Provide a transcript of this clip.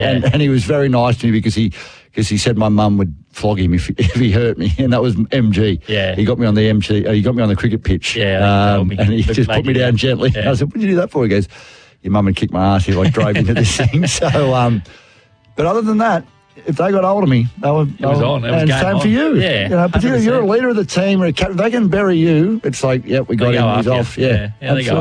And he was very nice to me because he said my mum would flog him if he hurt me, and that was MG. Yeah. He got me on the he got me on the cricket pitch. Yeah. And he just put me down gently. Yeah. I said, "What'd you do that for?" He goes, "Your mum would kick my ass if I drove into this thing." So, but other than that, if they got hold of me, they were on. It was and game same on. for you. Yeah, Particularly if you're a 100%. leader of the team or a captain, they can bury you. It's like, yep, we got him. He's off. Yeah, They go